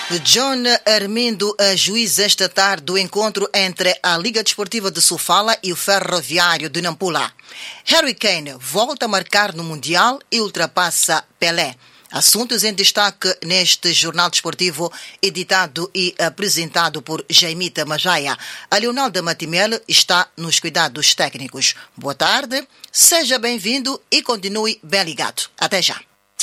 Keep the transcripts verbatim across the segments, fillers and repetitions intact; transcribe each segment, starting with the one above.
John Armindo juiz esta tarde do encontro entre a Liga Desportiva de Sofala e o Ferroviário de Nampula. Harry Kane volta a marcar no Mundial e ultrapassa Pelé. Assuntos em destaque neste jornal desportivo editado e apresentado por Jaimita Majaia. A Leonalda Matimel está nos cuidados técnicos. Boa tarde, seja bem-vindo e continue bem ligado. Até já.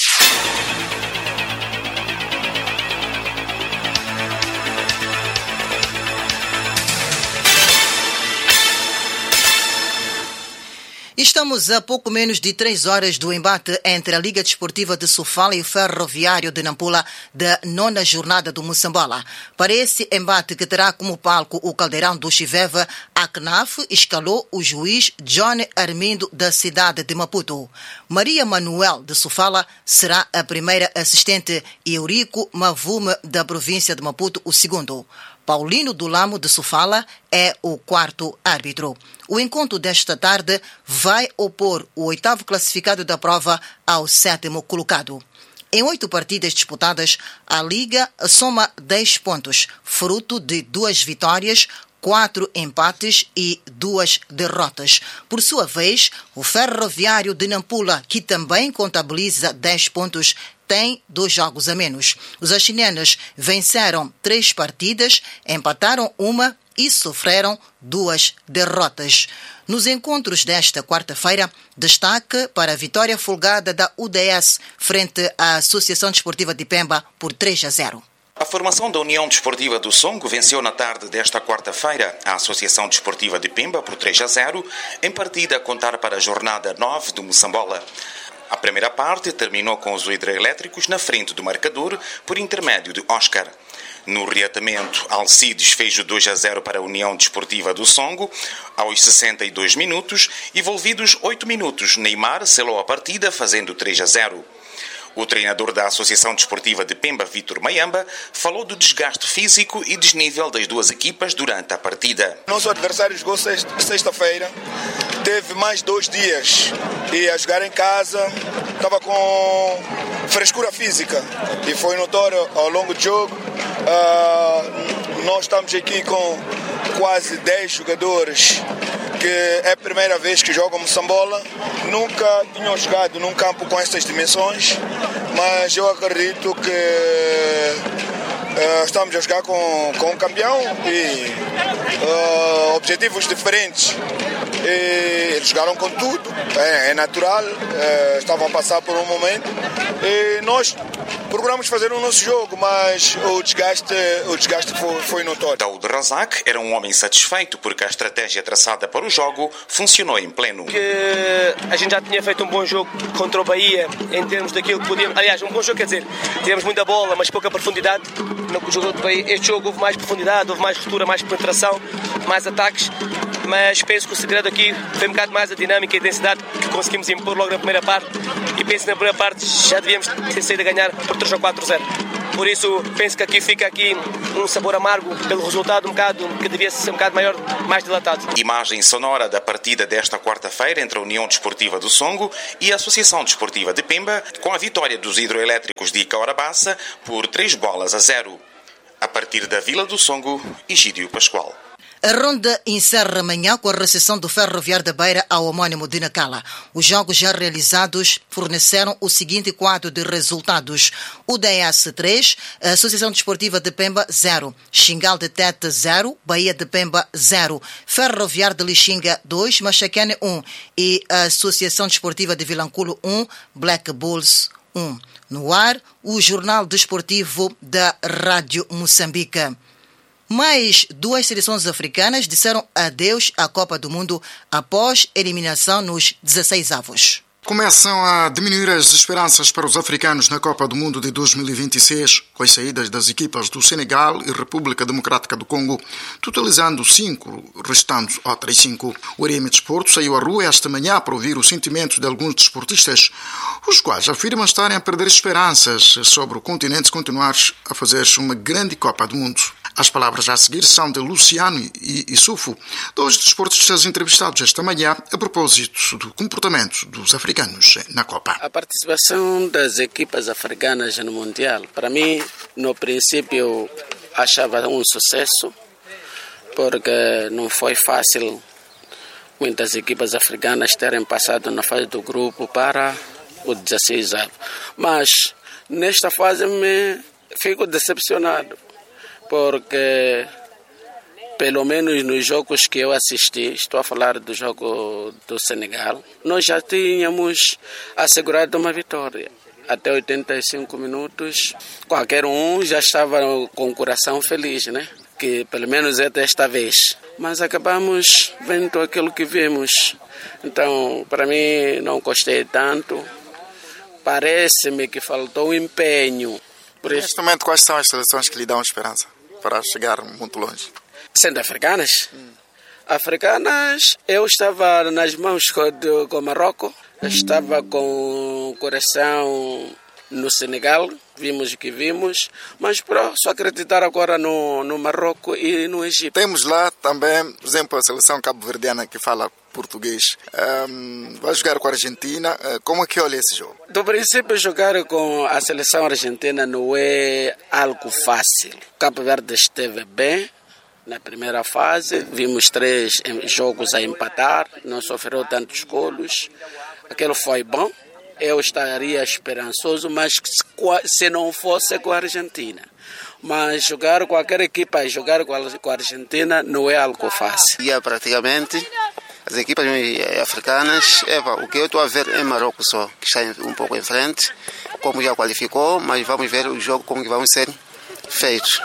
Estamos a pouco menos de três horas do embate entre a Liga Desportiva de Sofala e o Ferroviário de Nampula da nona jornada do Moçambola. Para esse embate que terá como palco o Caldeirão do Chiveva, a C N A F escalou o juiz John Armindo da cidade de Maputo. Maria Manuel de Sofala será a primeira assistente e Eurico Mavume da província de Maputo o segundo. Paulino do Lamo de Sofala é o quarto árbitro. O encontro desta tarde vai opor o oitavo classificado da prova ao sétimo colocado. Em oito partidas disputadas, a Liga soma dez pontos, fruto de duas vitórias, quatro empates e duas derrotas. Por sua vez, o Ferroviário de Nampula, que também contabiliza dez pontos, tem dois jogos a menos. Os achinenos venceram três partidas, empataram uma e sofreram duas derrotas. Nos encontros desta quarta-feira, destaque para a vitória folgada da U D S frente à Associação Desportiva de Pemba por três a zero. A formação da União Desportiva do Songo venceu na tarde desta quarta-feira a Associação Desportiva de Pemba por três a zero, em partida a contar para a jornada nove do Moçambola. A primeira parte terminou com os hidroelétricos na frente do marcador por intermédio de Oscar. No reatamento, Alcides fez o dois a zero para a União Desportiva do Songo aos sessenta e dois minutos, envolvidos oito minutos. Neymar selou a partida fazendo três a zero. O treinador da Associação Desportiva de Pemba, Vítor Mayamba, falou do desgaste físico e desnível das duas equipas durante a partida. Nosso adversário jogou sexta-feira, teve mais dois dias e a jogar em casa, estava com frescura física e foi notório ao longo do jogo. Uh, nós estamos aqui com quase dez jogadores que é a primeira vez que jogam Moçambola, nunca tinham jogado num campo com estas dimensões, mas eu acredito que uh, estamos a jogar com, com um campeão e uh, objetivos diferentes. E eles jogaram com tudo, é, é natural, é, estavam a passar por um momento e nós procuramos fazer o nosso jogo, mas o desgaste, o desgaste foi, foi notório. Daoud Razak era um homem satisfeito porque a estratégia traçada para o jogo funcionou em pleno. Que a gente já tinha feito um bom jogo contra o Bahia em termos daquilo que podíamos. Aliás, um bom jogo quer dizer, tivemos muita bola, mas pouca profundidade. No jogo do Bahia, este jogo houve mais profundidade, houve mais ruptura, mais penetração, mais ataques. Mas penso que o segredo aqui foi um bocado mais a dinâmica e a intensidade que conseguimos impor logo na primeira parte e penso que na primeira parte já devíamos ter saído a ganhar por três ou quatro a zero. Por isso penso que aqui fica aqui um sabor amargo pelo resultado um bocado que devia ser um bocado maior, mais dilatado. Imagem sonora da partida desta quarta-feira entre a União Desportiva do Songo e a Associação Desportiva de Pemba, com a vitória dos hidroelétricos de Icaurabaça por três bolas a zero. A partir da Vila do Songo, Egídio Pascoal. A ronda encerra amanhã com a recepção do Ferroviário da Beira ao homónimo de Nacala. Os jogos já realizados forneceram o seguinte quadro de resultados. U D S três, Associação Desportiva de Pemba zero, Xingal de Tete zero, Bahia de Pemba zero, Ferroviário de Lixinga dois, Machacane um e a Associação Desportiva de Vilanculo um, Black Bulls um. No ar, o Jornal Desportivo da Rádio Moçambique. Mais duas seleções africanas disseram adeus à Copa do Mundo após eliminação nos dezesseis avos. Começam a diminuir as esperanças para os africanos na Copa do Mundo de dois mil e vinte e seis, com as saídas das equipas do Senegal e República Democrática do Congo, totalizando cinco, restando outras cinco. O R M Desporto saiu à rua esta manhã para ouvir os sentimentos de alguns desportistas, os quais afirmam estarem a perder esperanças sobre o continente continuar a fazer uma grande Copa do Mundo. As palavras a seguir são de Luciano e Issoufo, dois desportistas entrevistados esta manhã a propósito do comportamento dos africanos na Copa. A participação das equipas africanas no Mundial, para mim, no princípio, achava um sucesso, porque não foi fácil muitas equipas africanas terem passado na fase do grupo para o dezesseis avos. Mas nesta fase me fico decepcionado, porque pelo menos nos jogos que eu assisti, estou a falar do jogo do Senegal, nós já tínhamos assegurado uma vitória. Até oitenta e cinco minutos, qualquer um já estava com o coração feliz, né? Que pelo menos é desta vez. Mas acabamos vendo aquilo que vimos. Então, para mim, não gostei tanto. Parece-me que faltou empenho. Por isso, neste momento, quais são as seleções que lhe dão esperança para chegar muito longe? Sendo africanas? Hum. Africanas, eu estava nas mãos do, com o Marrocos, estava com o coração no Senegal, vimos o que vimos, mas para só acreditar agora no, no Marrocos e no Egito. Temos lá também, por exemplo, a seleção cabo-verdiana que fala português. Um, vai jogar com a Argentina. Como é que olha esse jogo? Do princípio, jogar com a seleção argentina não é algo fácil. Cabo Verde esteve bem na primeira fase, vimos três jogos a empatar, não sofreu tantos golos. Aquilo foi bom. Eu estaria esperançoso, mas se não fosse com a Argentina. Mas jogar com qualquer equipa, jogar com a Argentina não é algo fácil. E praticamente as equipas africanas, epa, o que eu estou a ver é Marrocos só, que está um pouco em frente, como já qualificou, mas vamos ver o jogo como que vão ser feitos.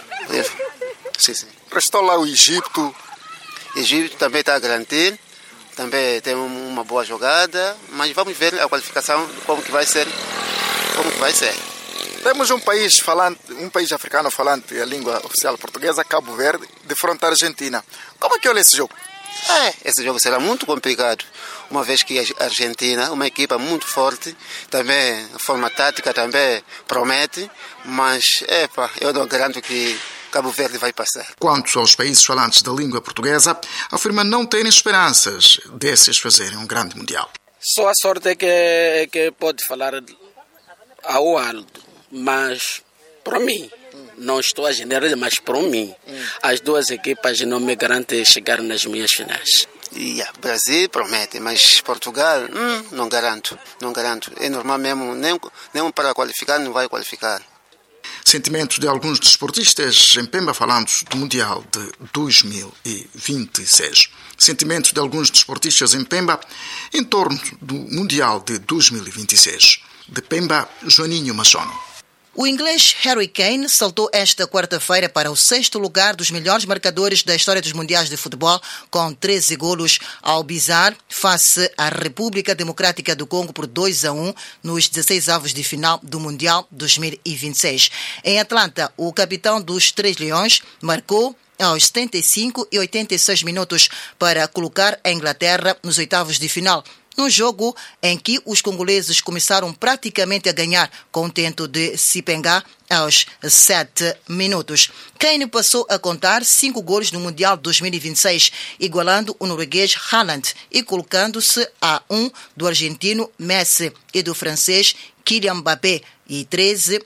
Sim, sim. Prestou lá o Egito. O Egito também está a garantir. Também tem uma boa jogada, mas vamos ver a qualificação, como que vai ser, como que vai ser. Temos um país falante, um país africano falante a língua oficial portuguesa, Cabo Verde, de fronte à Argentina. Como é que olha esse jogo? É, esse jogo será muito complicado, uma vez que a Argentina, uma equipa muito forte, também a forma tática também promete, mas epa, eu não garanto que Cabo Verde vai passar. Quanto aos países falantes da língua portuguesa, afirma não terem esperanças desses fazerem um grande mundial. Só a sorte é que, que pode falar ao alto, mas para mim, não estou a generalizar, mas para mim, as duas equipas não me garantem chegar nas minhas finais. Yeah, Brasil promete, mas Portugal, hum, não garanto, não garanto. É normal mesmo, nem, nem para qualificar não vai qualificar. Sentimentos de alguns desportistas em Pemba falando do Mundial de dois mil e vinte e seis. Sentimentos de alguns desportistas em Pemba em torno do Mundial de dois mil e vinte e seis. De Pemba, Joaninho Machono. O inglês Harry Kane saltou esta quarta-feira para o sexto lugar dos melhores marcadores da história dos mundiais de futebol, com treze golos ao bizar face à República Democrática do Congo por dois a um nos dezesseis avos de final do Mundial dois mil e vinte e seis. Em Atlanta, o capitão dos Três Leões marcou aos setenta e cinco e oitenta e seis minutos para colocar a Inglaterra nos oitavos de final, num jogo em que os congoleses começaram praticamente a ganhar com o tento de Sipengá aos sete minutos. Kane passou a contar cinco golos no Mundial dois mil e vinte e seis, igualando o norueguês Haaland e colocando-se a um do argentino Messi e do francês Kylian Mbappé, e treze